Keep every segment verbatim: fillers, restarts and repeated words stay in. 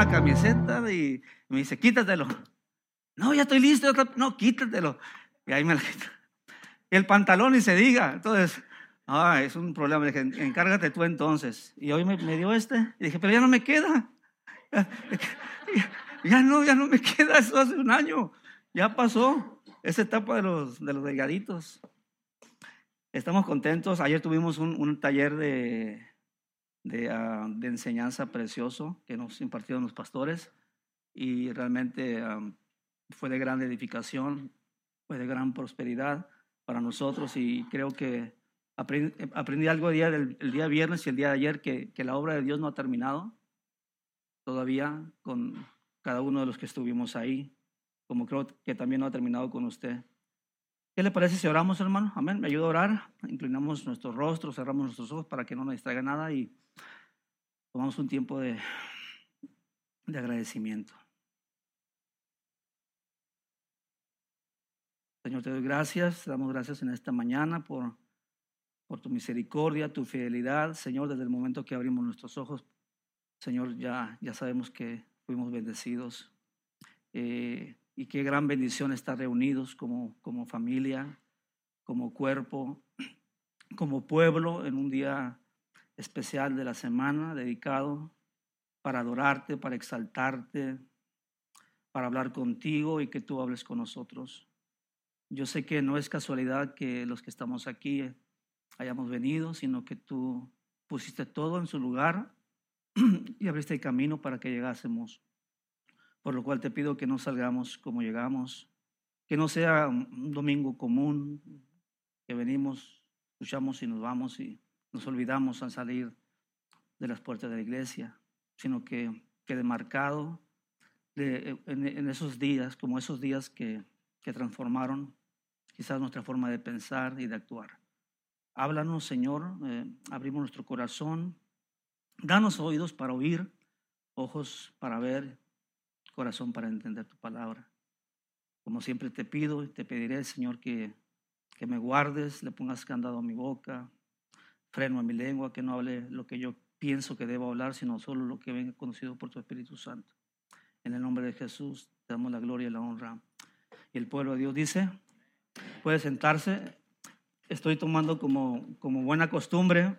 la camiseta y me dice, quítatelo. No, ya estoy listo. No, quítatelo. Y ahí me la quito. Y el pantalón ni se diga. Entonces, ah, es un problema. Le dije, encárgate tú entonces. Y hoy me, me dio este. Y dije, pero ya no me queda. Ya, ya no, ya no me queda. Eso hace un año. Ya pasó esa etapa de los, de los delgaditos. Estamos contentos. Ayer tuvimos un, un taller de, de, uh, de enseñanza precioso que nos impartieron los pastores. Y realmente um, fue de gran edificación, fue de gran prosperidad para nosotros. Y creo que aprendí, aprendí algo el día, del, el día viernes y el día de ayer, que, que la obra de Dios no ha terminado todavía con cada uno de los que estuvimos ahí, como creo que también no ha terminado con usted. ¿Qué le parece si oramos, hermano? Amén. Me ayuda a orar. Inclinamos nuestros rostros, cerramos nuestros ojos para que no nos distraiga nada y tomamos un tiempo de, de agradecimiento. Señor, te doy gracias, te damos gracias en esta mañana por, por tu misericordia, tu fidelidad. Señor, desde el momento que abrimos nuestros ojos, Señor, ya, ya sabemos que fuimos bendecidos. Eh, y qué gran bendición estar reunidos como, como familia, como cuerpo, como pueblo en un día especial de la semana dedicado para adorarte, para exaltarte, para hablar contigo y que tú hables con nosotros. Yo sé que no es casualidad que los que estamos aquí hayamos venido, sino que tú pusiste todo en su lugar y abriste el camino para que llegásemos. Por lo cual te pido que no salgamos como llegamos, que no sea un domingo común, que venimos, escuchamos y nos vamos y nos olvidamos al salir de las puertas de la iglesia, sino que quede marcado de, en, en esos días, como esos días que, que transformaron quizás nuestra forma de pensar y de actuar. Háblanos, Señor, eh, abrimos nuestro corazón, danos oídos para oír, ojos para ver, corazón para entender tu palabra. Como siempre te pido y te pediré, Señor, que, que me guardes, le pongas candado a mi boca, freno a mi lengua, que no hable lo que yo pienso que debo hablar, sino solo lo que venga conocido por tu Espíritu Santo. En el nombre de Jesús te damos la gloria y la honra. Y el pueblo de Dios dice, puede sentarse. Estoy tomando como, como buena costumbre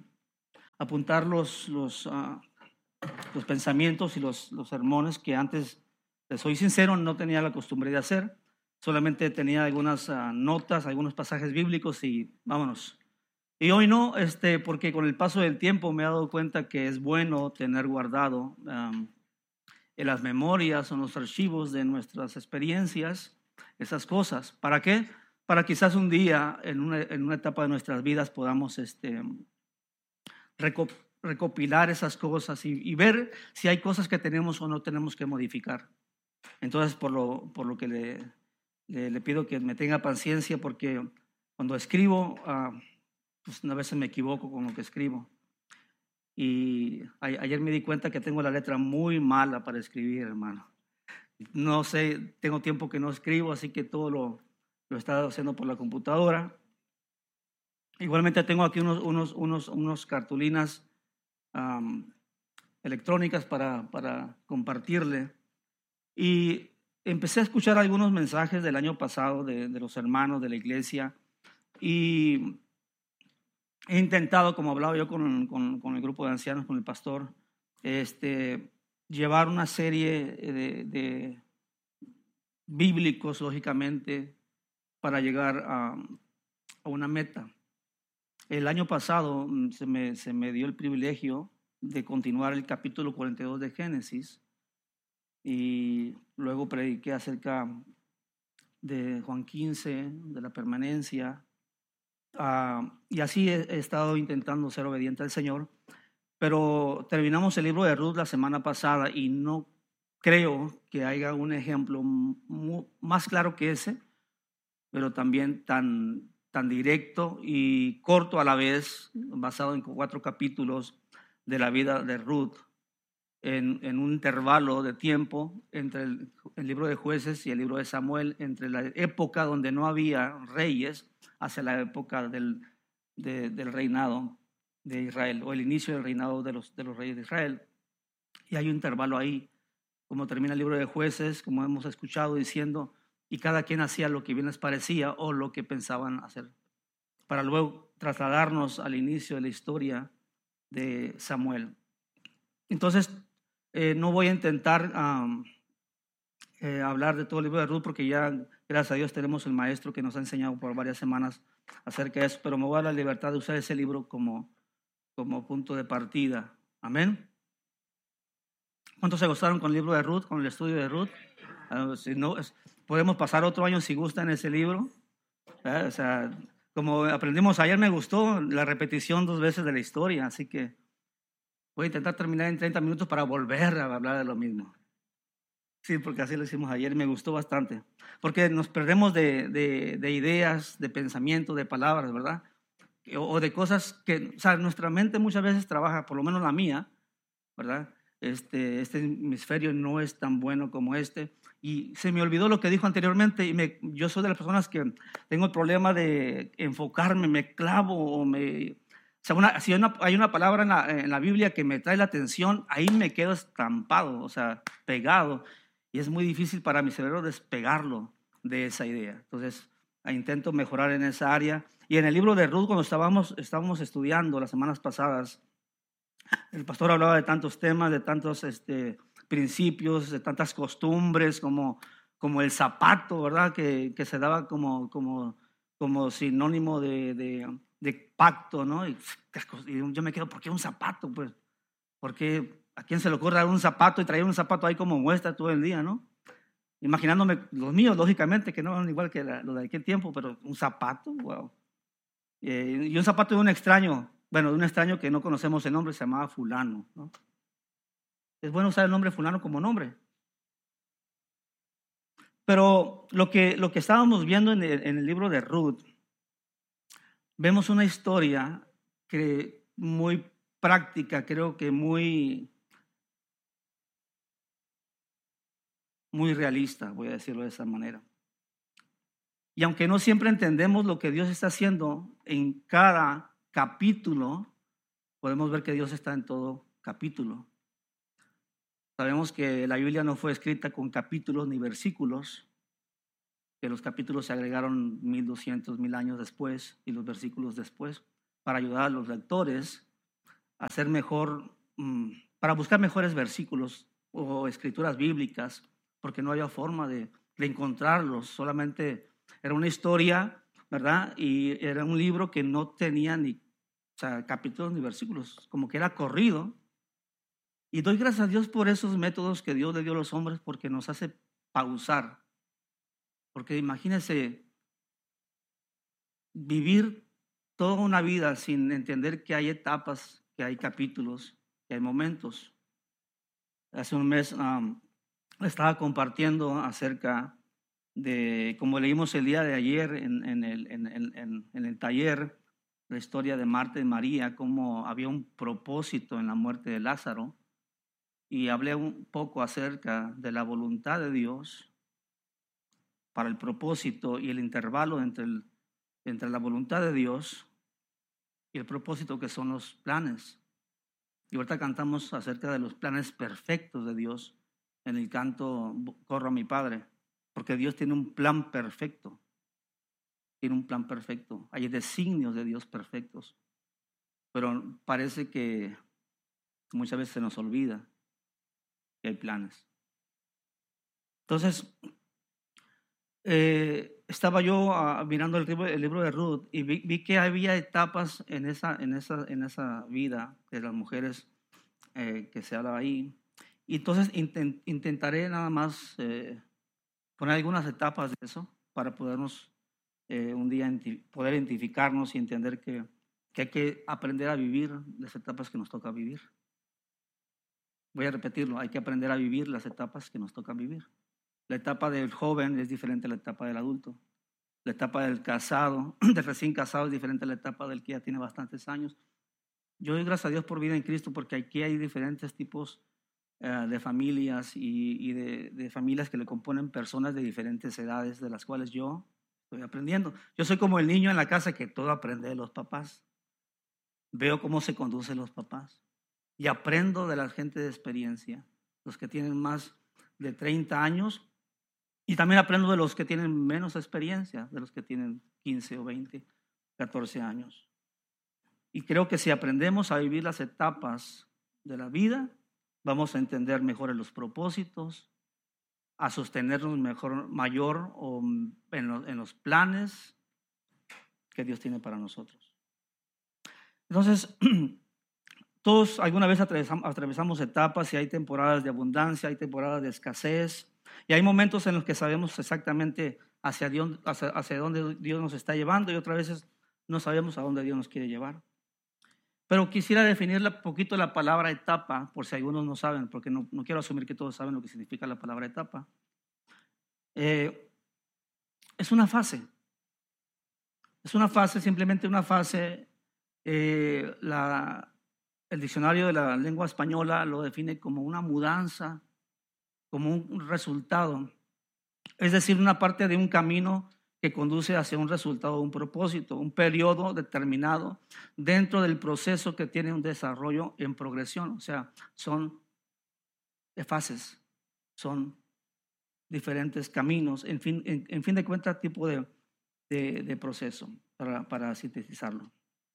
apuntar los, los, uh, los pensamientos y los, los sermones que antes, te soy sincero, no tenía la costumbre de hacer. Solamente tenía algunas uh, notas, algunos pasajes bíblicos y vámonos. Y hoy no, este, porque con el paso del tiempo me he dado cuenta que es bueno tener guardado um, en las memorias o en los archivos de nuestras experiencias esas cosas. ¿Para qué? Para quizás un día, en una, en una etapa de nuestras vidas, podamos este, recop, recopilar esas cosas y, y ver si hay cosas que tenemos o no tenemos que modificar. Entonces, por lo, por lo que le, le, le pido que me tenga paciencia, porque cuando escribo, uh, pues a veces me equivoco con lo que escribo. Y a, ayer me di cuenta que tengo la letra muy mala para escribir, hermano. No sé, tengo tiempo que no escribo, así que todo lo... lo he estado haciendo por la computadora. Igualmente tengo aquí unos, unos, unos, unos cartulinas um, electrónicas para, para compartirle. Y empecé a escuchar algunos mensajes del año pasado de, de los hermanos de la iglesia. Y he intentado, como hablaba yo con, con, con el grupo de ancianos, con el pastor, este, llevar una serie de, de bíblicos, lógicamente, para llegar a, a una meta. El año pasado se me, se me dio el privilegio de continuar el capítulo cuarenta y dos de Génesis y luego prediqué acerca de Juan quince, de la permanencia, uh, y así he, he estado intentando ser obediente al Señor, pero terminamos el libro de Ruth la semana pasada y no creo que haya un ejemplo muy, más claro que ese, pero también tan, tan directo y corto a la vez, basado en cuatro capítulos de la vida de Ruth, en, en un intervalo de tiempo entre el, el libro de Jueces y el libro de Samuel, entre la época donde no había reyes hacia la época del, de, del reinado de Israel, o el inicio del reinado de los, de los reyes de Israel. Y hay un intervalo ahí. como termina el libro de Jueces, como hemos escuchado diciendo, y cada quien hacía lo que bien les parecía o lo que pensaban hacer, para luego trasladarnos al inicio de la historia de Samuel. Entonces, eh, no voy a intentar um, eh, hablar de todo el libro de Ruth, porque ya, gracias a Dios, tenemos el maestro que nos ha enseñado por varias semanas acerca de eso, pero me voy a dar la libertad de usar ese libro como, como punto de partida. Amén. ¿Cuántos se gozaron con el libro de Ruth, con el estudio de Ruth? Uh, si no, es, podemos pasar otro año si gustan ese libro. ¿Eh? O sea, como aprendimos ayer, me gustó la repetición dos veces de la historia, así que voy a intentar terminar en treinta minutos para volver a hablar de lo mismo. Sí, porque así lo hicimos ayer y me gustó bastante. Porque nos perdemos de, de, de ideas, de pensamiento, de palabras, ¿verdad? O, o de cosas que, o sea, nuestra mente muchas veces trabaja, por lo menos la mía, ¿verdad? Este, este hemisferio no es tan bueno como este. Y se me olvidó lo que dijo anteriormente y me, yo soy de las personas que tengo el problema de enfocarme, me clavo o me... O sea, una, si hay una, hay una palabra en la, en la Biblia que me trae la atención, ahí me quedo estampado, o sea, pegado. Y es muy difícil para mi cerebro despegarlo de esa idea. Entonces, intento mejorar en esa área. Y en el libro de Ruth, cuando estábamos, estábamos estudiando las semanas pasadas, el pastor hablaba de tantos temas, de tantos este, principios, de tantas costumbres, como, como el zapato, ¿verdad? Que, que se daba como, como, como sinónimo de, de, de pacto, ¿no? Y, y yo me quedo, ¿por qué un zapato? Pues, porque ¿a quién se le ocurre dar un zapato y traer un zapato ahí como muestra todo el día, no? Imaginándome los míos, lógicamente, que no son igual que la, los de aquel tiempo, pero un zapato, wow. Eh, y un zapato de un extraño, bueno, de un extraño que no conocemos el nombre, se llamaba fulano, ¿no? Es bueno usar el nombre fulano como nombre. Pero lo que, lo que estábamos viendo en el, en el libro de Ruth, vemos una historia que muy práctica, creo que muy, muy realista, voy a decirlo de esa manera. Y aunque no siempre entendemos lo que Dios está haciendo en cada capítulo, podemos ver que Dios está en todo capítulo. Sabemos que la Biblia no fue escrita con capítulos ni versículos, que los capítulos se agregaron mil doscientos, mil años después y los versículos después, para ayudar a los lectores a hacer mejor, para buscar mejores versículos o escrituras bíblicas, porque no había forma de, de encontrarlos, solamente era una historia, ¿verdad? Y era un libro que no tenía ni, o sea, capítulos ni versículos, como que era corrido. Y doy gracias a Dios por esos métodos que Dios le dio a los hombres, porque nos hace pausar. Porque imagínense vivir toda una vida sin entender que hay etapas, que hay capítulos, que hay momentos. Hace un mes um, estaba compartiendo acerca de, como leímos el día de ayer en, en, el, en, en, en el taller, la historia de Marta y María, cómo había un propósito en la muerte de Lázaro. Y hablé un poco acerca de la voluntad de Dios para el propósito y el intervalo entre, el, entre la voluntad de Dios y el propósito, que son los planes. Y ahorita cantamos acerca de los planes perfectos de Dios en el canto Corro a mi Padre, porque Dios tiene un plan perfecto. Tiene un plan perfecto. Hay designios de Dios perfectos. Pero parece que muchas veces se nos olvida que hay planes. Entonces, eh, estaba yo uh, mirando el libro, el libro de Ruth y vi, vi que había etapas en esa, en esa, en esa vida de las mujeres eh, que se habla ahí. Y entonces intent, intentaré nada más eh, poner algunas etapas de eso para podernos eh, un día poder identificarnos y entender que, que hay que aprender a vivir las etapas que nos toca vivir. Voy a repetirlo, hay que aprender a vivir las etapas que nos tocan vivir. La etapa del joven es diferente a la etapa del adulto. La etapa del casado, del recién casado, es diferente a la etapa del que ya tiene bastantes años. Yo doy gracias a Dios por vida en Cristo, porque aquí hay diferentes tipos uh, de familias y, y de, de familias que le componen personas de diferentes edades, de las cuales yo estoy aprendiendo. Yo soy como el niño en la casa que todo aprende de los papás. Veo cómo se conducen los papás y aprendo de la gente de experiencia, los que tienen más de treinta años, y también aprendo de los que tienen menos experiencia, de los que tienen quince o veinte, catorce años. Y creo que si aprendemos a vivir las etapas de la vida, vamos a entender mejor los propósitos, a sostenernos mejor, mayor o en, los, en los planes que Dios tiene para nosotros. Entonces, todos alguna vez atravesamos, atravesamos etapas y hay temporadas de abundancia, hay temporadas de escasez y hay momentos en los que sabemos exactamente hacia, Dios, hacia, hacia dónde Dios nos está llevando y otras veces no sabemos a dónde Dios nos quiere llevar. Pero quisiera definir un poquito la palabra etapa, por si algunos no saben, porque no, no quiero asumir que todos saben lo que significa la palabra etapa. Eh, es una fase. Es una fase, simplemente una fase. Eh, la, el diccionario de la lengua española lo define como una mudanza, como un resultado. Es decir, una parte de un camino que conduce hacia un resultado, un propósito, un periodo determinado dentro del proceso que tiene un desarrollo en progresión. O sea, son fases, son diferentes caminos, en fin, en, en fin de cuentas, tipo de, de, de proceso, para, para sintetizarlo.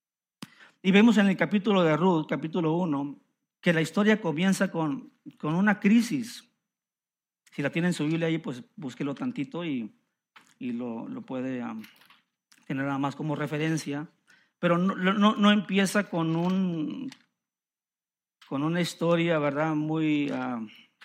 Y vemos en el capítulo de Ruth, capítulo uno, que la historia comienza con, con una crisis. Si la tiene en su Biblia ahí, pues búsquelo tantito y y lo, lo puede um, tener nada más como referencia, pero no, no, no empieza con, un, con una historia, ¿verdad? Muy, uh,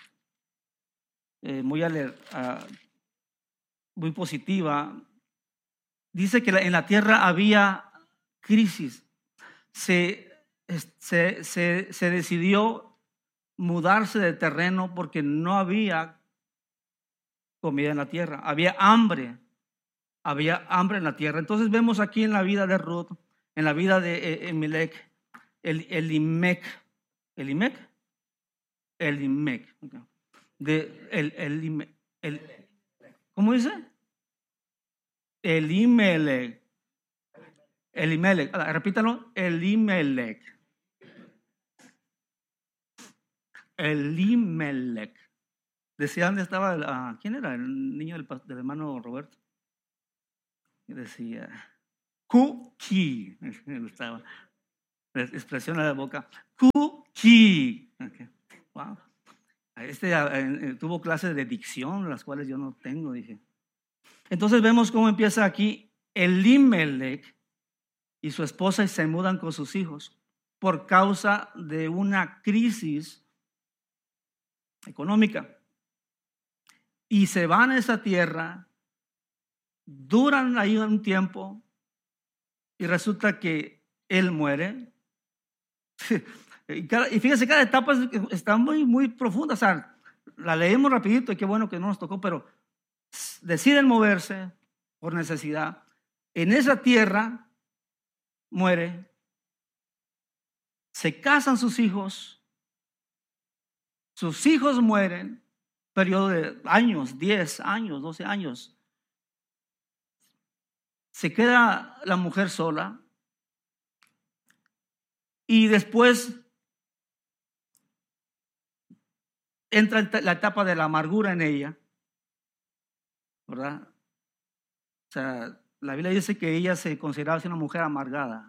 eh, muy, aler, uh, muy positiva. Dice que en la tierra había crisis. Se, se, se, se decidió mudarse de terreno porque no había comida en la tierra, había hambre. Había hambre en la tierra. Entonces vemos aquí en la vida de Ruth, en la vida de Elimelech, el Elimec, Elimec, Elimec, de el, el, el, ¿cómo dice? Elimelech, Elimelech, repítalo, Elimelech, Elimelech. Decía dónde estaba, uh, ¿quién era el niño del, del hermano Roberto? Decía, Cookie, me gustaba, la expresión de la boca, Cookie. Okay. Wow. Este eh, tuvo clases de dicción, las cuales yo no tengo, dije. Entonces vemos cómo empieza aquí Elimelech y su esposa y se mudan con sus hijos por causa de una crisis económica. Y se van a esa tierra. Duran ahí un tiempo y resulta que él muere. Y, cada, y fíjense, cada etapa está muy, muy profunda. O sea, la leemos rapidito y qué bueno que no nos tocó, pero deciden moverse por necesidad. En esa tierra muere. Se casan sus hijos. Sus hijos mueren. Periodo de años, diez años, doce años. Se queda la mujer sola y después entra la etapa de la amargura en ella, ¿verdad? O sea, la Biblia dice que ella se consideraba una mujer amargada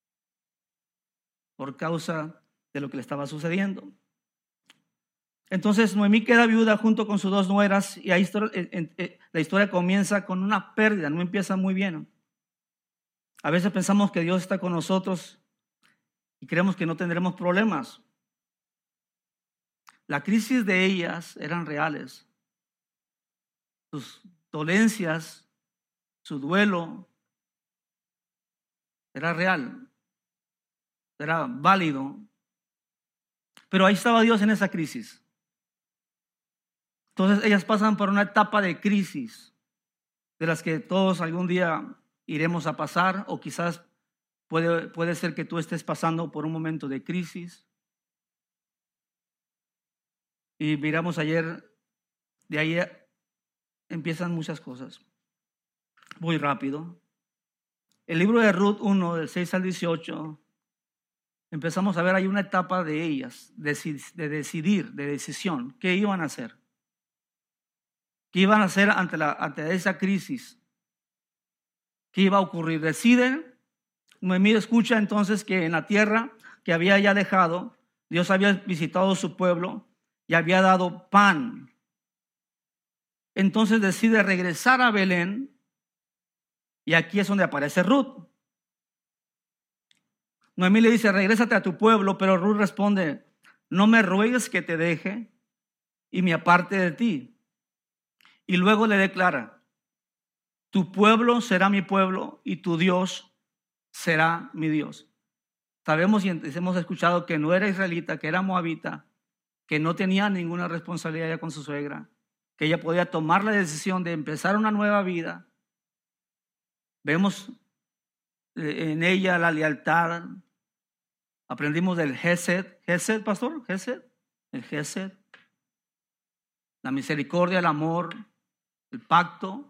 por causa de lo que le estaba sucediendo. Entonces Noemí queda viuda junto con sus dos nueras y ahí la historia comienza con una pérdida, no empieza muy bien. A veces pensamos que Dios está con nosotros y creemos que no tendremos problemas. La crisis de ellas eran reales. Sus dolencias, su duelo era real, era válido. Pero ahí estaba Dios en esa crisis. Entonces ellas pasan por una etapa de crisis de las que todos algún día iremos a pasar, o quizás puede, puede ser que tú estés pasando por un momento de crisis. Y miramos ayer, de ahí empiezan muchas cosas. Muy rápido. El libro de Ruth uno, del seis al dieciocho, empezamos a ver ahí una etapa de ellas, de, de decidir, de decisión, qué iban a hacer. ¿Qué iban a hacer ante, la, ante esa crisis? ¿Qué iba a ocurrir? Deciden. Noemí escucha entonces que en la tierra que había ya dejado, Dios había visitado su pueblo y había dado pan. Entonces decide regresar a Belén, y aquí es donde aparece Ruth. Noemí le dice, regrésate a tu pueblo, pero Ruth responde, no me ruegues que te deje y me aparte de ti. Y luego le declara, tu pueblo será mi pueblo y tu Dios será mi Dios. Sabemos y hemos escuchado que no era israelita, que era moabita, que no tenía ninguna responsabilidad ya con su suegra, que ella podía tomar la decisión de empezar una nueva vida. Vemos en ella la lealtad. Aprendimos del Gesed. ¿Gesed, pastor? ¿Gesed? El Gesed. La misericordia, el amor, el pacto.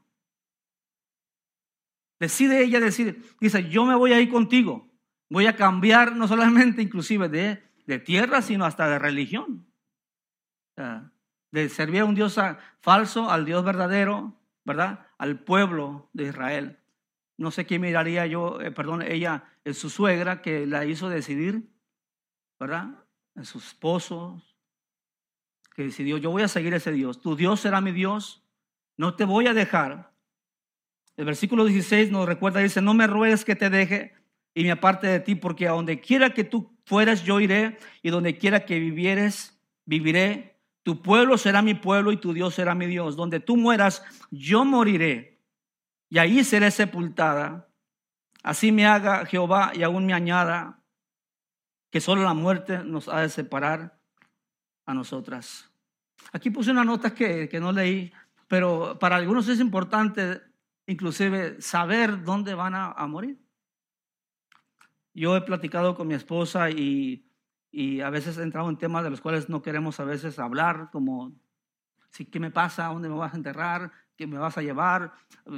Decide ella decir, dice, yo me voy a ir contigo. Voy a cambiar no solamente inclusive de, de tierra, sino hasta de religión. O sea, de servir a un Dios falso al Dios verdadero, ¿verdad? Al pueblo de Israel. No sé qué miraría yo, eh, perdón, ella, en su suegra que la hizo decidir, ¿verdad? En su esposo, que decidió, yo voy a seguir ese Dios. Tu Dios será mi Dios, no te voy a dejar. El versículo dieciséis nos recuerda, dice, no me ruegues que te deje y me aparte de ti, porque a donde quiera que tú fueras, yo iré, y donde quiera que vivieres, viviré. Tu pueblo será mi pueblo y tu Dios será mi Dios. Donde tú mueras, yo moriré, y ahí seré sepultada. Así me haga Jehová y aún me añada, que solo la muerte nos ha de separar a nosotras. Aquí puse una nota que, que no leí, pero para algunos es importante inclusive saber dónde van a, a morir. Yo he platicado con mi esposa y, y a veces he entrado en temas de los cuales no queremos a veces hablar, como si, ¿qué me pasa? ¿Dónde me vas a enterrar? ¿Qué me vas a llevar?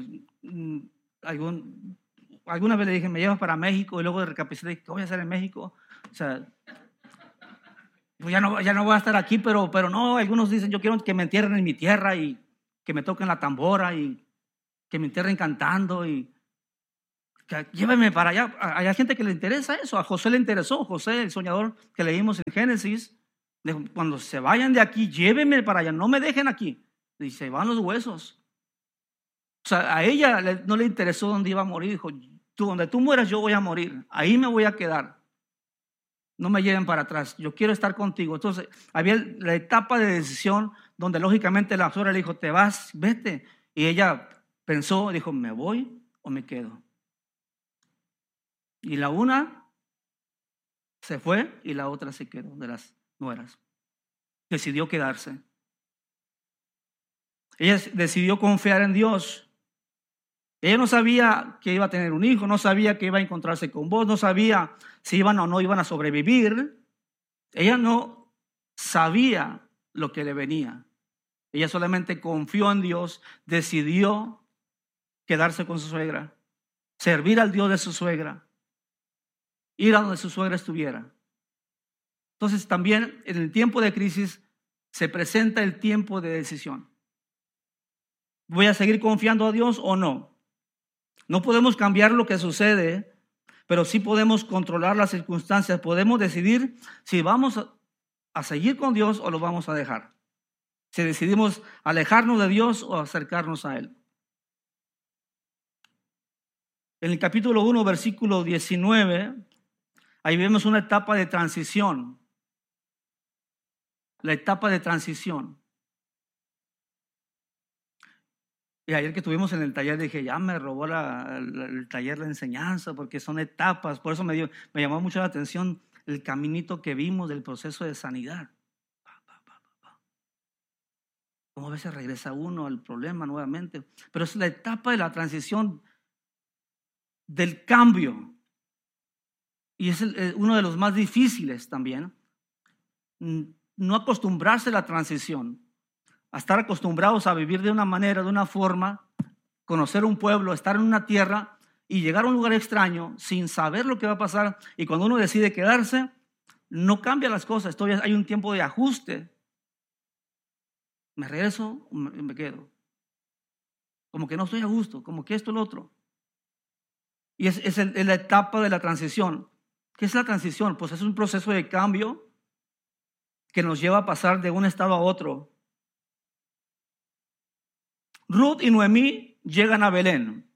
Algún, alguna vez le dije, me llevas para México, y luego recapacité, ¿qué voy a hacer en México? O sea, pues ya no, ya no voy a estar aquí, pero, pero no, algunos dicen, yo quiero que me entierren en mi tierra y que me toquen la tambora y que me entierren cantando y que llévenme para allá. Hay gente que le interesa eso. A José le interesó. José, el soñador que leímos en Génesis, dijo, cuando se vayan de aquí, llévenme para allá, no me dejen aquí. Y se van los huesos. O sea, a ella no le interesó dónde iba a morir. Dijo, tú, donde tú mueras, yo voy a morir. Ahí me voy a quedar. No me lleven para atrás. Yo quiero estar contigo. Entonces, había la etapa de decisión donde lógicamente la suegra le dijo, te vas, vete. Y ella pensó, dijo, ¿me voy o me quedo? Y la una se fue y la otra se quedó, de las nueras. Decidió quedarse. Ella decidió confiar en Dios. Ella no sabía que iba a tener un hijo, no sabía que iba a encontrarse con vos, no sabía si iban o no iban a sobrevivir. Ella no sabía lo que le venía. Ella solamente confió en Dios, decidió quedarse con su suegra, servir al Dios de su suegra, ir a donde su suegra estuviera. Entonces también en el tiempo de crisis se presenta el tiempo de decisión. ¿Voy a seguir confiando a Dios o no? No podemos cambiar lo que sucede, pero sí podemos controlar las circunstancias. Podemos decidir si vamos a seguir con Dios o lo vamos a dejar. Si decidimos alejarnos de Dios o acercarnos a Él. En el capítulo uno, versículo diecinueve, ahí vemos una etapa de transición. La etapa de transición. Y ayer que estuvimos en el taller dije, ya me robó la, el, el taller la enseñanza, porque son etapas. Por eso me, dio, me llamó mucho la atención el caminito que vimos del proceso de sanidad. Como a veces regresa uno al problema nuevamente. Pero es la etapa de la transición, del cambio. Y es el, uno de los más difíciles también. No acostumbrarse a la transición. A estar acostumbrados a vivir de una manera, de una forma, conocer un pueblo, estar en una tierra y llegar a un lugar extraño sin saber lo que va a pasar. Y cuando uno decide quedarse, no cambia las cosas. Todavía hay un tiempo de ajuste. ¿Me regreso o me quedo? como que no estoy a gusto, como que esto, lo otro. Y es, es, el, es la etapa de la transición. ¿Qué es la transición? Pues es un proceso de cambio que nos lleva a pasar de un estado a otro. Ruth y Noemí llegan a Belén,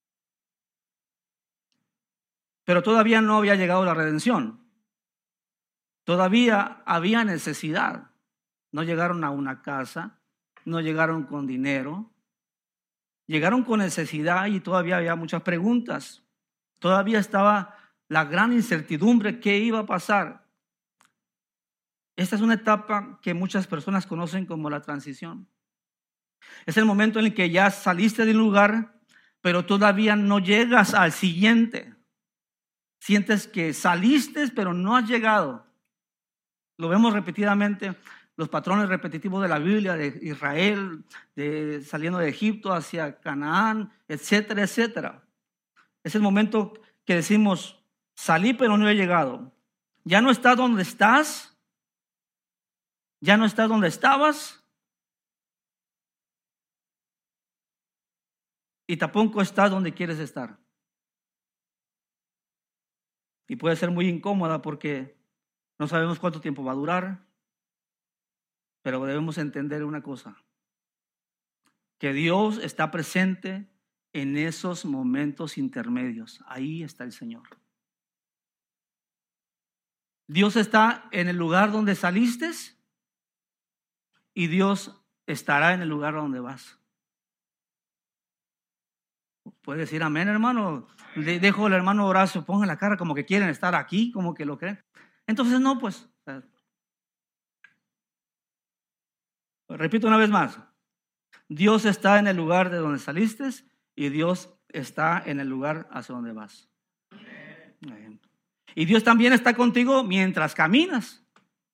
pero todavía no había llegado la redención. Todavía había necesidad. No llegaron a una casa, no llegaron con dinero, llegaron con necesidad y todavía había muchas preguntas. Todavía estaba la gran incertidumbre, ¿qué iba a pasar? Esta es una etapa que muchas personas conocen como la transición. Es el momento en el que ya saliste del lugar, pero todavía no llegas al siguiente. Sientes que saliste, pero no has llegado. Lo vemos repetidamente, los patrones repetitivos de la Biblia, de Israel, de saliendo de Egipto hacia Canaán, etcétera, etcétera. Es el momento que decimos, salí pero no he llegado. Ya no estás donde estás, ya no estás donde estabas, y tampoco estás donde quieres estar. Y puede ser muy incómoda porque no sabemos cuánto tiempo va a durar, pero debemos entender una cosa, que Dios está presente en esos momentos intermedios. Ahí está el Señor. Dios está en el lugar donde saliste y Dios estará en el lugar donde vas. Puede decir amén, hermano. Dejo al hermano Horacio, ponga la cara como que quieren estar aquí, como que lo creen. Entonces no, pues. Repito una vez más. Dios está en el lugar de donde saliste y Dios está en el lugar hacia donde vas. Amén. Y Dios también está contigo mientras caminas.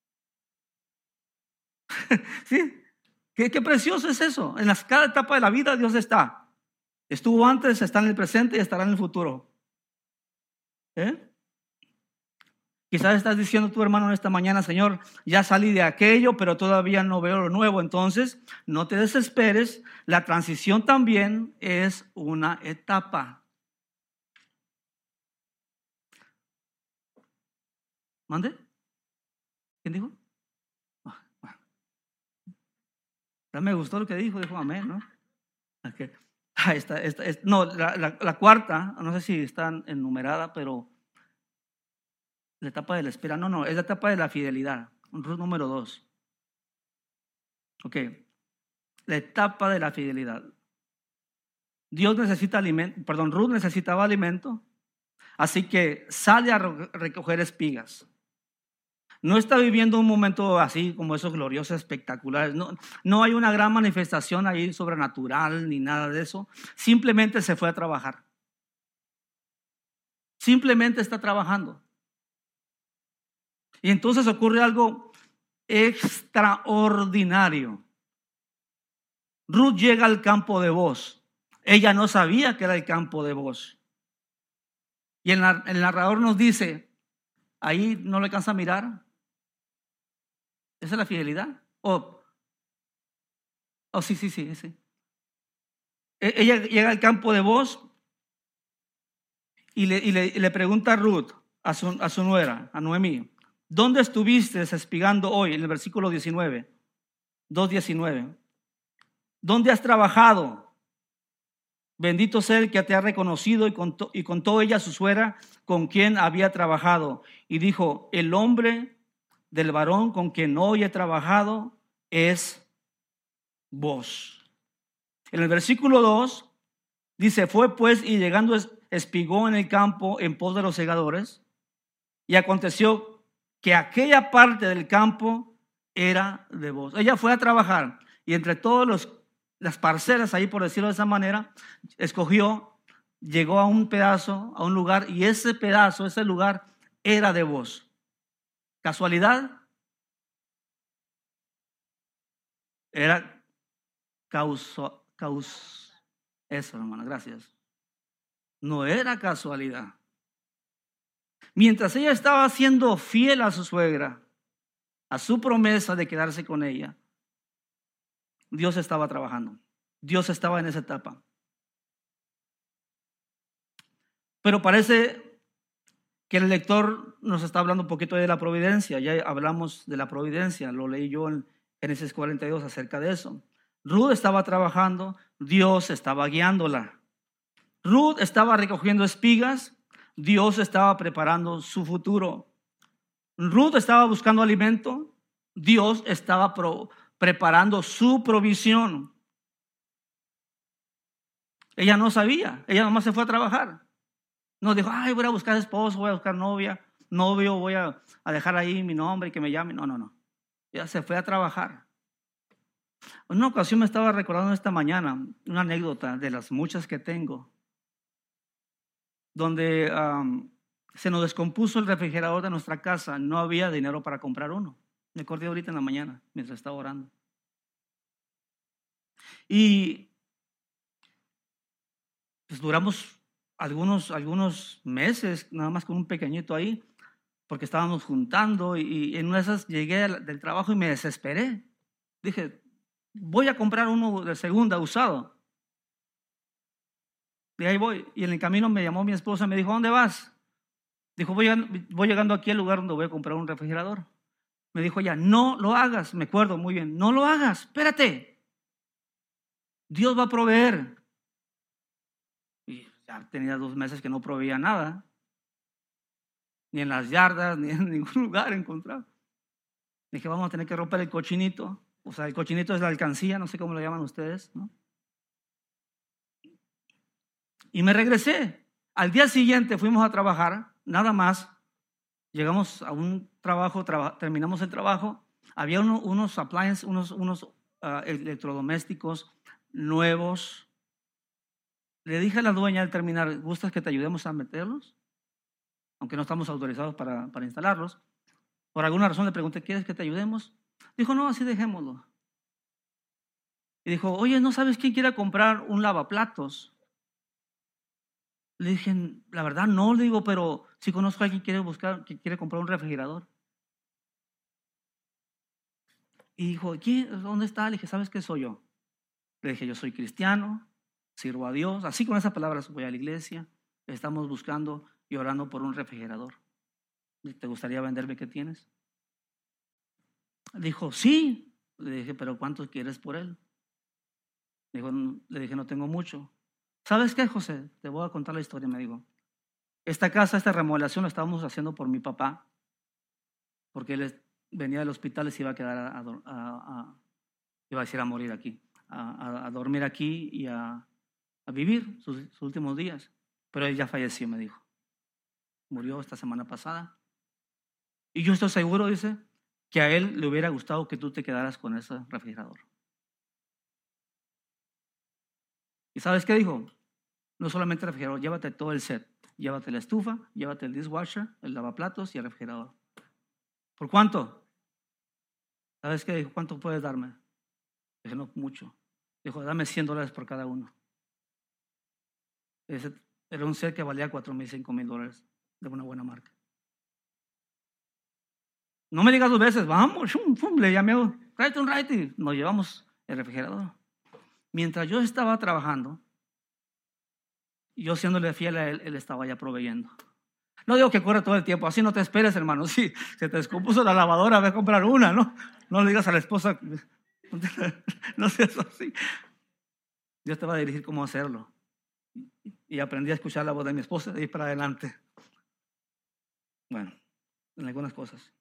¿Sí? ¿Qué, qué precioso es eso? En las, cada etapa de la vida Dios está. Estuvo antes, está en el presente y estará en el futuro. ¿Eh? Quizás estás diciendo tu hermano en esta mañana, Señor, ya salí de aquello, pero todavía no veo lo nuevo. Entonces, no te desesperes. La transición también es una etapa. ¿Mande? ¿Quién dijo? Ah, bueno. Ya me gustó lo que dijo, dijo amén, ¿no? Okay. Ah, esta, esta, esta, no, la, la, la cuarta, no sé si está enumerada, pero la etapa de la espera, no, no, es la etapa de la fidelidad. Ruth número dos. Ok, la etapa de la fidelidad. Dios necesita alimento, perdón, Ruth necesitaba alimento, así que sale a recoger espigas. No está viviendo un momento así como esos gloriosos, espectaculares. No, no hay una gran manifestación ahí sobrenatural ni nada de eso. Simplemente se fue a trabajar. Simplemente está trabajando. Y entonces ocurre algo extraordinario. Ruth llega al campo de Booz. Ella no sabía que era el campo de Booz. Y el, el narrador nos dice, ahí no le alcanza a mirar. ¿Esa es la fidelidad? Oh, oh sí, sí, sí, sí. Ella llega al campo de Booz y le, y le, y le pregunta a Ruth, a su, a su nuera, a Noemí, ¿dónde estuviste espigando hoy? En el versículo diecinueve, dos diecinueve. ¿Dónde has trabajado? Bendito sea el que te ha reconocido. Y contó, y contó ella a su suegra con quien había trabajado. Y dijo, el hombre del varón con quien hoy he trabajado es Booz. En el versículo dos dice, fue pues y llegando espigó en el campo en pos de los segadores. Y aconteció que aquella parte del campo era de Booz. Ella fue a trabajar y entre todos los las parcelas ahí, por decirlo de esa manera, escogió, llegó a un pedazo, a un lugar, y ese pedazo, ese lugar era de Booz. ¿Casualidad? Era causa, caus, eso, hermano, gracias. No era casualidad. Mientras ella estaba siendo fiel a su suegra, a su promesa de quedarse con ella, Dios estaba trabajando. Dios estaba en esa etapa. Pero parece que el lector nos está hablando un poquito de la providencia. Ya hablamos de la providencia, lo leí yo en Génesis cuarenta y dos acerca de eso. Ruth estaba trabajando, Dios estaba guiándola. Ruth estaba recogiendo espigas, Dios estaba preparando su futuro. Ruth estaba buscando alimento, Dios estaba pro, preparando su provisión. Ella no sabía, ella nomás se fue a trabajar. No dijo, ay, voy a buscar esposo, voy a buscar novia, novio, voy a, a dejar ahí mi nombre y que me llame. No, no, no. Ella se fue a trabajar. En una ocasión me estaba recordando esta mañana una anécdota de las muchas que tengo, donde um, se nos descompuso el refrigerador de nuestra casa, no había dinero para comprar uno. Me acordé ahorita en la mañana, mientras estaba orando. Y pues duramos algunos, algunos meses, nada más con un pequeñito ahí, porque estábamos juntando y, y en una de esas llegué del trabajo y me desesperé. Dije, voy a comprar uno de segunda, usado. Y ahí voy. Y en el camino me llamó mi esposa y me dijo, ¿dónde vas? Dijo, voy, voy llegando aquí al lugar donde voy a comprar un refrigerador. Me dijo ella, no lo hagas. Me acuerdo muy bien, no lo hagas, espérate. Dios va a proveer. Y ya tenía dos meses que no proveía nada. Ni en las yardas, ni en ningún lugar encontraba. Dije, vamos a tener que romper el cochinito. O sea, el cochinito es la alcancía, no sé cómo lo llaman ustedes, ¿no? Y me regresé. Al día siguiente fuimos a trabajar, nada más. Llegamos a un trabajo, traba, terminamos el trabajo. Había uno, unos appliances, unos, unos uh, electrodomésticos nuevos. Le dije a la dueña al terminar, ¿gustas que te ayudemos a meterlos? Aunque no estamos autorizados para, para instalarlos. Por alguna razón le pregunté, ¿quieres que te ayudemos? Dijo, no, así dejémoslo. Y dijo, oye, ¿no sabes quién quiere comprar un lavaplatos? Le dije, la verdad no, le digo, pero sí conozco a alguien que quiere buscar, que quiere comprar un refrigerador. Y dijo, ¿quién? ¿Dónde está? Le dije, ¿sabes qué soy yo? Le dije, yo soy cristiano, sirvo a Dios. Así con esas palabras voy a la iglesia. Estamos buscando y orando por un refrigerador. ¿Te gustaría venderme qué tienes? Dijo, sí. Le dije, ¿pero cuánto quieres por él? Dijo, le dije, no tengo mucho. ¿Sabes qué, José? Te voy a contar la historia, me dijo. Esta casa, esta remodelación la estábamos haciendo por mi papá, porque él venía del hospital y se iba a quedar a, a, a, a iba a decir a morir aquí, a, a, a dormir aquí y a, a vivir sus, sus últimos días. Pero él ya falleció, me dijo. Murió esta semana pasada. Y yo estoy seguro, dice, que a él le hubiera gustado que tú te quedaras con ese refrigerador. ¿Y sabes qué dijo? No solamente el refrigerador, llévate todo el set. Llévate la estufa, llévate el dishwasher, el lavaplatos y el refrigerador. ¿Por cuánto? ¿Sabes qué dijo? ¿Cuánto puedes darme? Dije, no, mucho. Dijo, dame cien dólares por cada uno. Ese era un set que valía cuatro mil, cinco mil dólares de una buena marca. No me digas dos veces, vamos, shum, shum, le llamé, right on right, y nos llevamos el refrigerador. Mientras yo estaba trabajando, yo siéndole fiel a él, él estaba ya proveyendo. No digo que corre todo el tiempo, así no te esperes, hermano. Si se te descompuso la lavadora, ve a comprar una, ¿no? No le digas a la esposa, no seas así. Dios te va a dirigir cómo hacerlo. Y aprendí a escuchar la voz de mi esposa de ir para adelante. Bueno, en algunas cosas.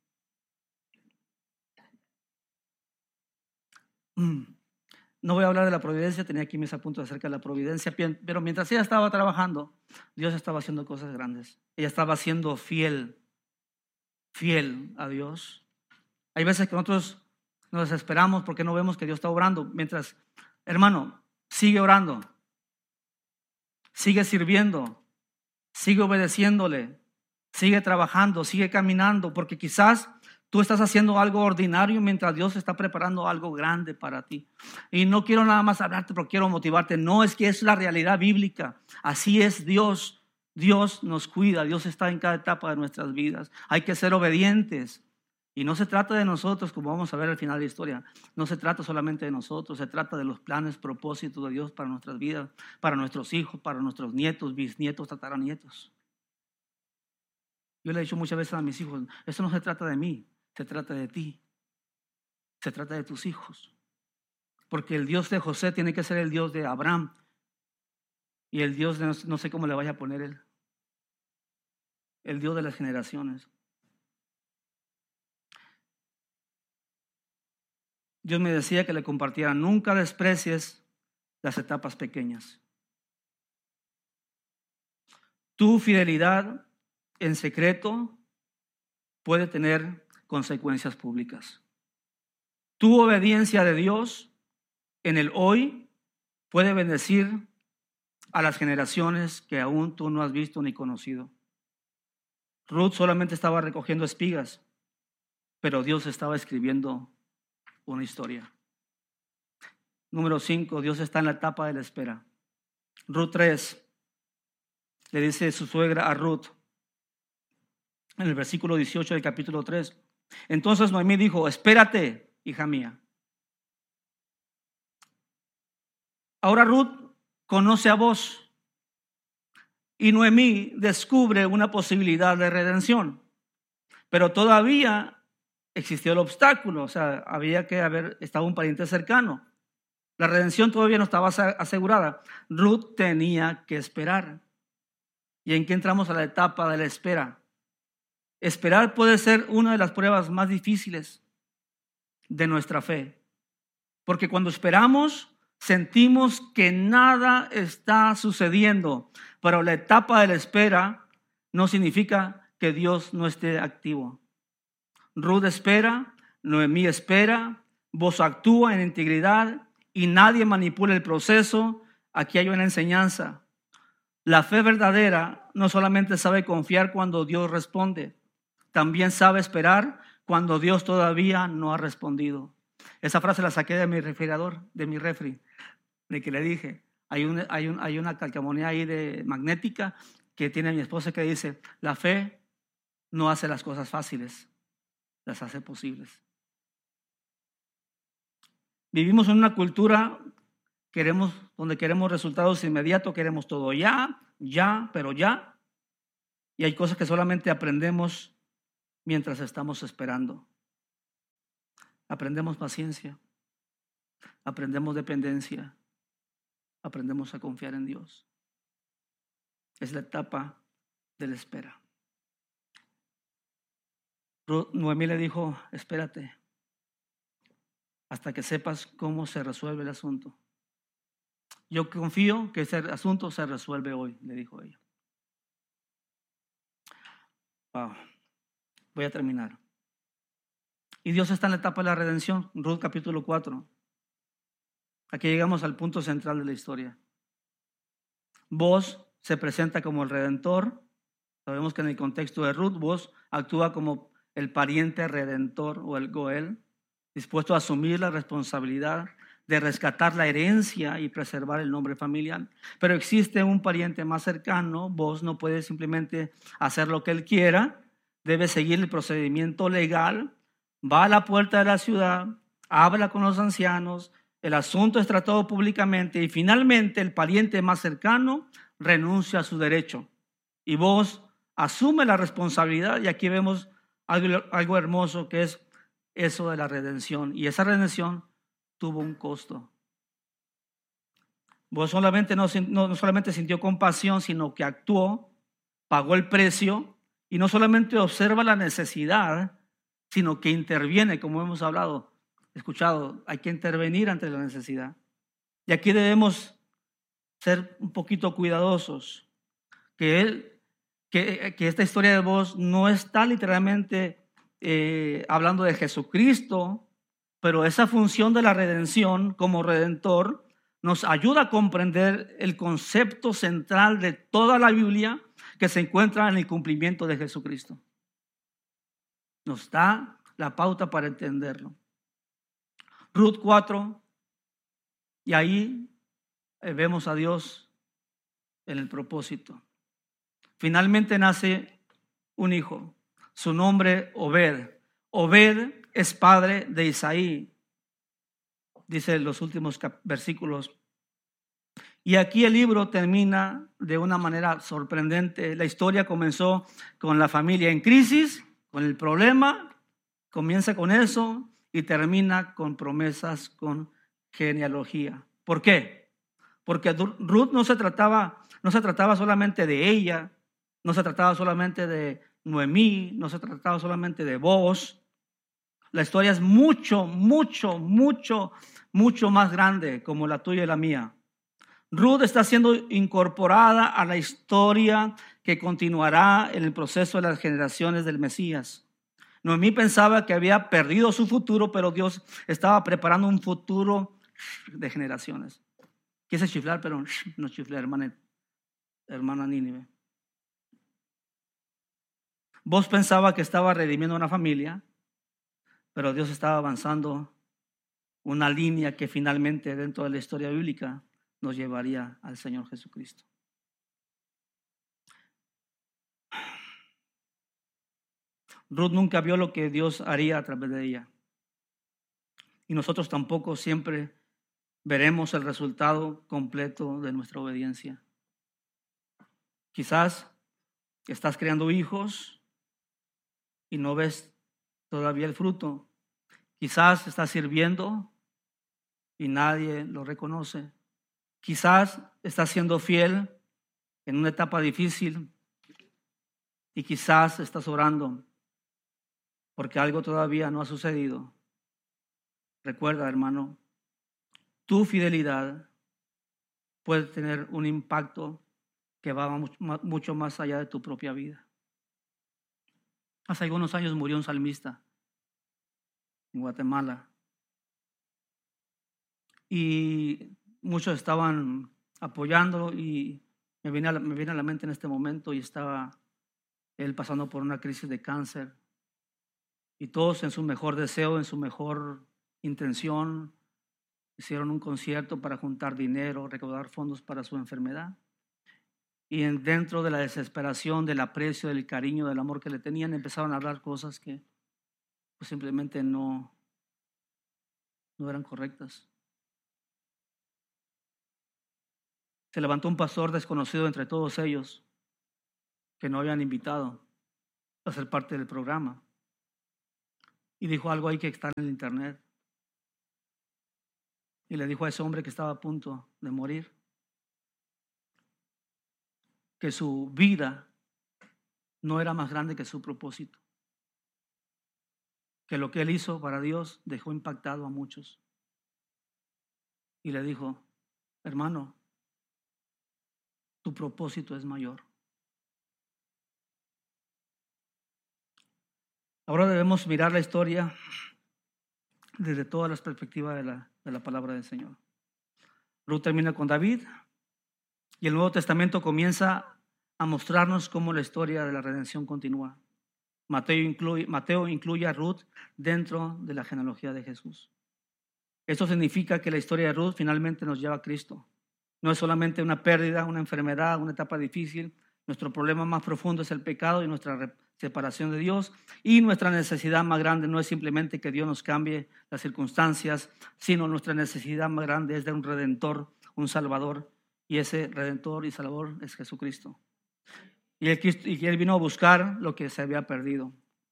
No voy a hablar de la providencia, tenía aquí mis apuntes acerca de la providencia, pero mientras ella estaba trabajando, Dios estaba haciendo cosas grandes. Ella estaba siendo fiel, fiel a Dios. Hay veces que nosotros nos desesperamos porque no vemos que Dios está obrando. Mientras, hermano, sigue orando, sigue sirviendo, sigue obedeciéndole, sigue trabajando, sigue caminando, porque quizás tú estás haciendo algo ordinario mientras Dios está preparando algo grande para ti. Y no quiero nada más hablarte, pero quiero motivarte. No, es que es la realidad bíblica. Así es Dios. Dios nos cuida. Dios está en cada etapa de nuestras vidas. Hay que ser obedientes. Y no se trata de nosotros, como vamos a ver al final de la historia. No se trata solamente de nosotros. Se trata de los planes, propósitos de Dios para nuestras vidas, para nuestros hijos, para nuestros nietos, bisnietos, tataranietos. Yo le he dicho muchas veces a mis hijos, esto no se trata de mí, se trata de ti. Se trata de tus hijos. Porque el Dios de José tiene que ser el Dios de Abraham. Y el Dios de, no sé cómo le vaya a poner él. El Dios de las generaciones. Dios me decía que le compartiera, nunca desprecies las etapas pequeñas. Tu fidelidad en secreto puede tener consecuencias públicas. Tu obediencia de Dios en el hoy puede bendecir a las generaciones que aún tú no has visto ni conocido. Ruth solamente estaba recogiendo espigas, pero Dios estaba escribiendo una historia. Número cinco, Dios está en la etapa de la espera. Ruth tres, le dice su suegra a Ruth, en el versículo dieciocho del capítulo tres. Entonces Noemí dijo, espérate, hija mía. Ahora Ruth conoce a Boaz y Noemí descubre una posibilidad de redención, pero todavía existió el obstáculo, o sea, había que haber estado un pariente cercano. La redención todavía no estaba asegurada. Ruth tenía que esperar. ¿Y en qué entramos a la etapa de la espera? Esperar puede ser una de las pruebas más difíciles de nuestra fe, porque cuando esperamos sentimos que nada está sucediendo, pero la etapa de la espera no significa que Dios no esté activo. Ruth espera, Noemí espera, Boaz actúa en integridad y nadie manipula el proceso. Aquí hay una enseñanza. La fe verdadera no solamente sabe confiar cuando Dios responde, también sabe esperar cuando Dios todavía no ha respondido. Esa frase la saqué de mi refrigerador, de mi refri, de que le dije, hay, un, hay, un, hay una calcamonía ahí de magnética que tiene mi esposa que dice, la fe no hace las cosas fáciles, las hace posibles. Vivimos en una cultura queremos, donde queremos resultados inmediatos, queremos todo ya, ya, pero ya. Y hay cosas que solamente aprendemos mientras estamos esperando. Aprendemos paciencia, aprendemos dependencia, aprendemos a confiar en Dios. Es la etapa de la espera. Noemí le dijo, espérate hasta que sepas cómo se resuelve el asunto. Yo confío que ese asunto se resuelve hoy, le dijo ella. Wow. Voy a terminar. Y Dios está en la etapa de la redención, Ruth capítulo cuatro. Aquí llegamos al punto central de la historia. Boaz se presenta como el redentor. Sabemos que en el contexto de Ruth, Boaz actúa como el pariente redentor o el Goel, dispuesto a asumir la responsabilidad de rescatar la herencia y preservar el nombre familiar. Pero existe un pariente más cercano. Boaz no puede simplemente hacer lo que él quiera, debe seguir el procedimiento legal, va a la puerta de la ciudad, habla con los ancianos, el asunto es tratado públicamente y finalmente el pariente más cercano renuncia a su derecho. Y Boaz asume la responsabilidad y aquí vemos algo, algo hermoso que es eso de la redención. Y esa redención tuvo un costo. Boaz solamente no, no, no solamente sintió compasión, sino que actuó, pagó el precio y no solamente observa la necesidad, sino que interviene, como hemos hablado, escuchado, hay que intervenir ante la necesidad. Y aquí debemos ser un poquito cuidadosos, que, él, que, que esta historia de Boaz no está literalmente eh, hablando de Jesucristo, pero esa función de la redención como redentor nos ayuda a comprender el concepto central de toda la Biblia que se encuentra en el cumplimiento de Jesucristo. Nos da la pauta para entenderlo. Ruth cuatro, y ahí vemos a Dios en el propósito. Finalmente nace un hijo, su nombre Obed. Obed es padre de Isaí, dice en los últimos versículos. Y aquí el libro termina de una manera sorprendente. La historia comenzó con la familia en crisis, con el problema, comienza con eso y termina con promesas, con genealogía. ¿Por qué? Porque Ruth no se trataba, no se trataba solamente de ella, no se trataba solamente de Noemí, no se trataba solamente de Boaz. La historia es mucho, mucho, mucho, mucho más grande como la tuya y la mía. Ruth está siendo incorporada a la historia que continuará en el proceso de las generaciones del Mesías. Noemí pensaba que había perdido su futuro, pero Dios estaba preparando un futuro de generaciones. Quise chiflar, pero no chiflé, hermana, hermana Nínive. Vos pensaba que estaba redimiendo una familia, pero Dios estaba avanzando una línea que finalmente dentro de la historia bíblica nos llevaría al Señor Jesucristo. Ruth nunca vio lo que Dios haría a través de ella. Y nosotros tampoco siempre veremos el resultado completo de nuestra obediencia. Quizás estás creando hijos y no ves todavía el fruto. Quizás estás sirviendo y nadie lo reconoce. Quizás estás siendo fiel en una etapa difícil y quizás estás orando porque algo todavía no ha sucedido. Recuerda, hermano, tu fidelidad puede tener un impacto que va mucho más allá de tu propia vida. Hace algunos años murió un salmista en Guatemala y muchos estaban apoyándolo y me viene, a la, me viene a la mente en este momento y estaba él pasando por una crisis de cáncer y todos en su mejor deseo, en su mejor intención, hicieron un concierto para juntar dinero, recaudar fondos para su enfermedad. Y dentro de la desesperación, del aprecio, del cariño, del amor que le tenían, empezaron a hablar cosas que pues, simplemente no, no eran correctas. Se levantó un pastor desconocido entre todos ellos que no habían invitado a ser parte del programa. Y dijo algo ahí que está en el internet. Y le dijo a ese hombre que estaba a punto de morir que su vida no era más grande que su propósito. Que lo que él hizo para Dios dejó impactado a muchos. Y le dijo, hermano, tu propósito es mayor. Ahora debemos mirar la historia desde todas las perspectivas de la, de la palabra del Señor. Ruth termina con David y el Nuevo Testamento comienza a mostrarnos cómo la historia de la redención continúa. Mateo incluye, Mateo incluye a Ruth dentro de la genealogía de Jesús. Esto significa que la historia de Ruth finalmente nos lleva a Cristo. No es solamente una pérdida, una enfermedad, una etapa difícil. Nuestro problema más profundo es el pecado y nuestra separación de Dios. Y nuestra necesidad más grande no es simplemente que Dios nos cambie las circunstancias, sino nuestra necesidad más grande es de un Redentor, un Salvador. Y ese Redentor y Salvador es Jesucristo. Y él, y él vino a buscar lo que se había perdido.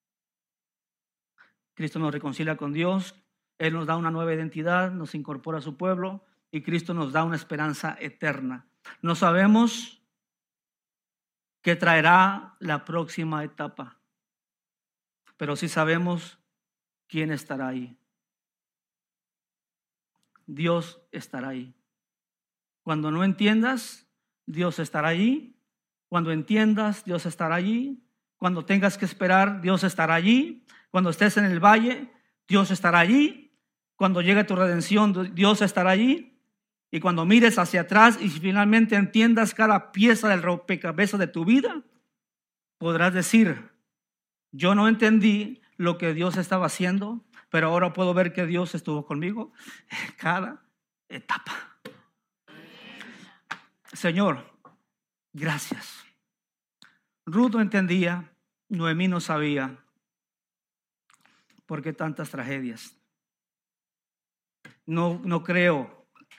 Cristo nos reconcilia con Dios. Él nos da una nueva identidad, nos incorpora a su pueblo y Cristo nos da una esperanza eterna. No sabemos qué traerá la próxima etapa, pero sí sabemos quién estará ahí. Dios estará ahí. Cuando no entiendas, Dios estará allí. Cuando entiendas, Dios estará allí. Cuando tengas que esperar, Dios estará allí. Cuando estés en el valle, Dios estará allí. Cuando llegue tu redención, Dios estará allí. Y cuando mires hacia atrás y finalmente entiendas cada pieza del rompecabezas de tu vida, podrás decir, yo no entendí lo que Dios estaba haciendo, pero ahora puedo ver que Dios estuvo conmigo en cada etapa. Señor, gracias. Ruth no entendía, Noemí no sabía por qué tantas tragedias. No, no creo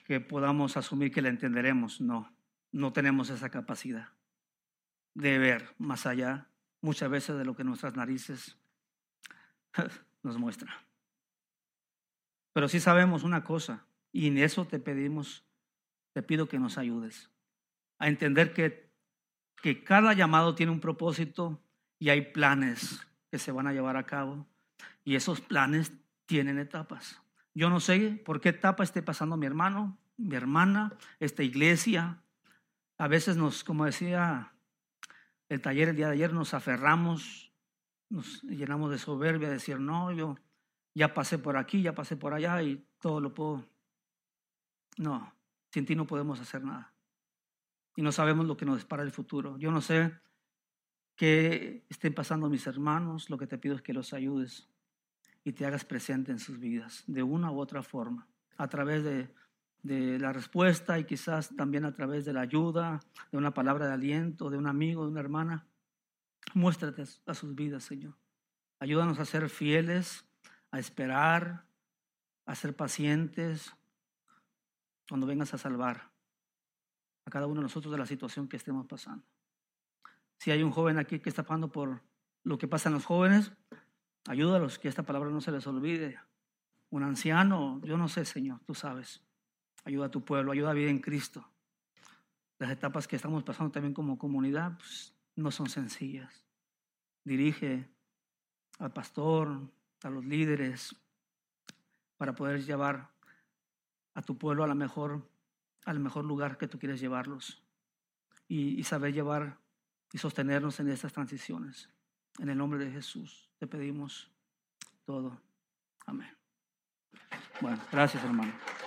que podamos asumir que la entenderemos. No, no tenemos esa capacidad de ver más allá muchas veces de lo que nuestras narices nos muestran. Pero sí sabemos una cosa, y en eso te pedimos, te pido que nos ayudes a entender que, que cada llamado tiene un propósito y hay planes que se van a llevar a cabo, y esos planes tienen etapas. Yo no sé por qué etapa esté pasando mi hermano, mi hermana, esta iglesia. A veces nos, como decía el taller el día de ayer, nos aferramos, nos llenamos de soberbia, de decir, no, yo ya pasé por aquí, ya pasé por allá y todo lo puedo. No, sin ti no podemos hacer nada. Y no sabemos lo que nos depara el futuro. Yo no sé qué estén pasando mis hermanos, lo que te pido es que los ayudes y te hagas presente en sus vidas de una u otra forma, a través de, de la respuesta y quizás también a través de la ayuda, de una palabra de aliento, de un amigo, de una hermana. Muéstrate a sus vidas, Señor. Ayúdanos a ser fieles, a esperar, a ser pacientes cuando vengas a salvar a cada uno de nosotros de la situación que estemos pasando. Si hay un joven aquí que está pasando por lo que pasa en los jóvenes, ayúdalos, que esta palabra no se les olvide. Un anciano, yo no sé, Señor, tú sabes. Ayuda a tu pueblo, ayuda a vivir en Cristo. Las etapas que estamos pasando también como comunidad pues, no son sencillas. Dirige al pastor, a los líderes, para poder llevar a tu pueblo a la mejor, al mejor lugar que tú quieres llevarlos. Y, y saber llevar y sostenernos en estas transiciones. En el nombre de Jesús te pedimos todo. Amén. Bueno, gracias, hermano.